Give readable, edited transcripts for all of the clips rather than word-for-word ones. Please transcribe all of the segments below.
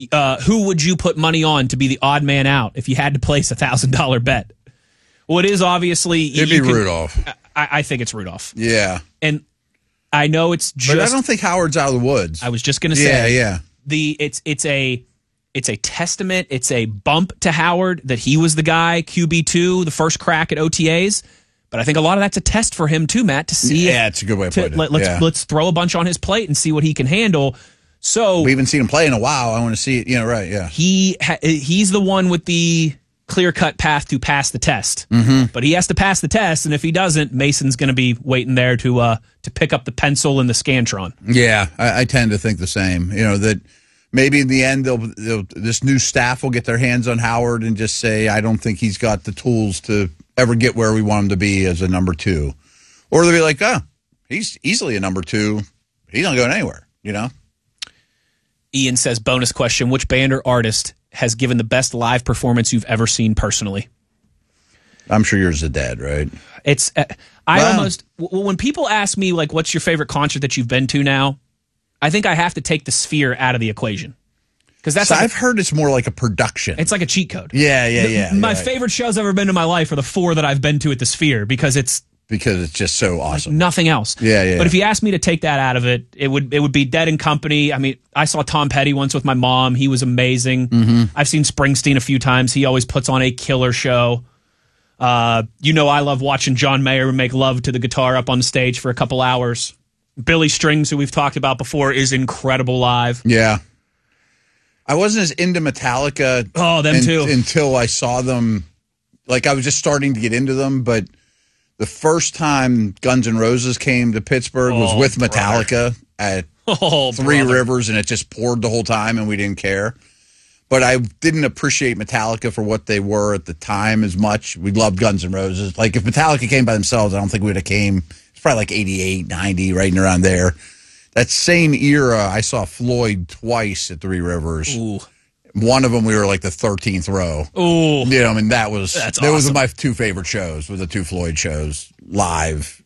who would you put money on to be the odd man out if you had to place $1,000 bet? Well, it is obviously... It'd be Rudolph. I think it's Rudolph. Yeah. And I know it's just... But I don't think Howard's out of the woods. I was just going to say... Yeah. It's a testament, it's a bump to Howard that he was the guy, QB2, the first crack at OTAs. But I think a lot of that's a test for him too, Matt, to see... Yeah, it's a good way of putting it. Let's throw a bunch on his plate and see what he can handle. So... We haven't seen him play in a while. I want to see it. Right, yeah. He's the one with the clear-cut path to pass the test. Mm-hmm. But he has to pass the test, and if he doesn't, Mason's going to be waiting there to pick up the pencil and the Scantron. Yeah, I tend to think the same. That maybe in the end, this new staff will get their hands on Howard and just say, I don't think he's got the tools to ever get where we want him to be as a number 2. Or they'll be like, he's easily a number 2. He's not going anywhere, Ian says, bonus question, which band or artist has given the best live performance you've ever seen personally? I'm sure yours is Dead, right? It's when people ask me, like, what's your favorite concert that you've been to now, I think I have to take the Sphere out of the equation. Because I've heard it's more like a production. It's like a cheat code. Yeah. My favorite shows I've ever been to in my life are the 4 that I've been to at the Sphere because it's just so awesome. Like nothing else. Yeah. But if you asked me to take that out of it, it would be Dead and Company. I mean, I saw Tom Petty once with my mom. He was amazing. Mm-hmm. I've seen Springsteen a few times. He always puts on a killer show. I love watching John Mayer make love to the guitar up on the stage for a couple hours. Billy Strings, who we've talked about before, is incredible live. Yeah. I wasn't as into Metallica. Oh, them too. Until I saw them. Like, I was just starting to get into them, but the first time Guns N' Roses came to Pittsburgh was with Metallica at Three Rivers, and it just poured the whole time, and we didn't care. But I didn't appreciate Metallica for what they were at the time as much. We loved Guns N' Roses. Like, if Metallica came by themselves, I don't think we would have came. It's probably like 88, 90, right around there. That same era, I saw Floyd twice at Three Rivers. Ooh. One of them, we were like the 13th row. Ooh. That was my 2 favorite shows, were the 2 Floyd shows live.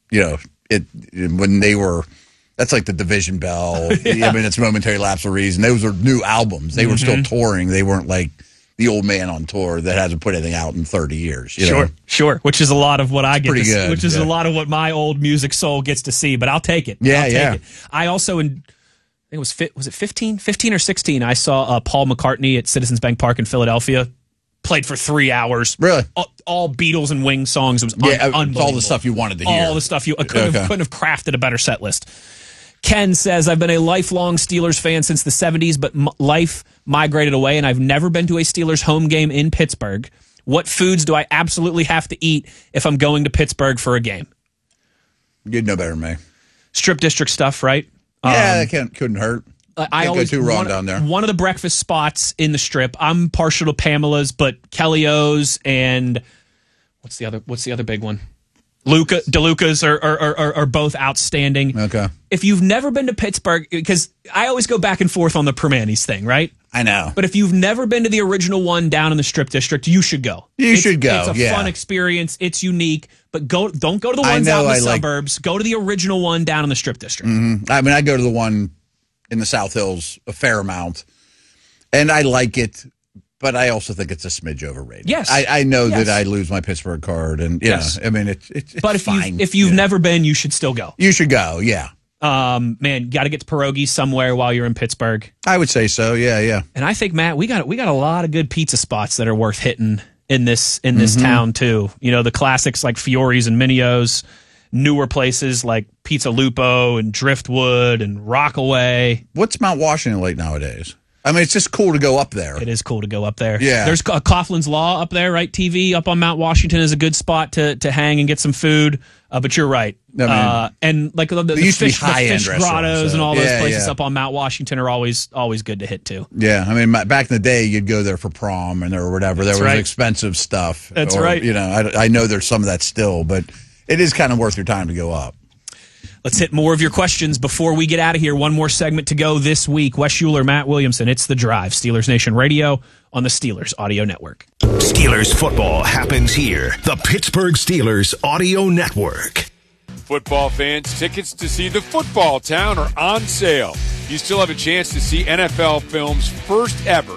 When they were, that's like the Division Bell. Yeah. I mean, it's Momentary Lapse of Reason. Those were new albums. They were still touring. They weren't like the old man on tour that hasn't put anything out in 30 years. Sure. Which is a lot of what I get to see, which is a lot of what my old music soul gets to see, but I'll take it. Yeah, I'll take it. I also, I think it was 15 or 16, I saw Paul McCartney at Citizens Bank Park in Philadelphia. Played for 3 hours. Really? All Beatles and Wings songs. It was unbelievable. All the stuff you wanted to hear. All the stuff you couldn't have crafted a better set list. Ken says, I've been a lifelong Steelers fan since the 70s, but life migrated away, and I've never been to a Steelers home game in Pittsburgh. What foods do I absolutely have to eat if I'm going to Pittsburgh for a game? You'd know better than me. Strip district stuff, right? Yeah, that couldn't hurt. I always go too wrong down there. One of the breakfast spots in the Strip. I'm partial to Pamela's, but Kelly O's and what's the other big one? DeLuca's are both outstanding. Okay. If you've never been to Pittsburgh, because I always go back and forth on the Permanis thing, right? I know. But if you've never been to the original one down in the Strip District, you should go. You should go. It's a fun experience. It's unique. But don't go to the ones out in the suburbs. Go to the original one down in the Strip District. Mm-hmm. I mean, I go to the one in the South Hills a fair amount, and I like it. But I also think it's a smidge overrated. Yes. I know that I lose my Pittsburgh card, and I mean, it's but fine. If you've never been, you should still go. You should go, yeah. Man, got to get to pierogies somewhere while you're in Pittsburgh. I would say so, yeah. And I think, Matt, we got a lot of good pizza spots that are worth hitting in this town too. The classics like Fiore's and Minio's, newer places like Pizza Lupo and Driftwood and Rockaway. What's Mount Washington like nowadays? I mean, it's just cool to go up there. It is cool to go up there. Yeah. There's Coughlin's Law up there, right? TV up on Mount Washington is a good spot to hang and get some food. But you're right. And like the fish grottos and all those places up on Mount Washington are always good to hit too. Yeah. I mean, back in the day, you'd go there for prom or whatever. There was expensive stuff. That's right. I know there's some of that still, but it is kind of worth your time to go up. Let's hit more of your questions before we get out of here. One more segment to go this week. Wes Schuler, Matt Williamson. It's The Drive, Steelers Nation Radio on the Steelers Audio Network. Steelers football happens here. The Pittsburgh Steelers Audio Network. Football fans, tickets to see the Football Town are on sale. You still have a chance to see NFL Films' first ever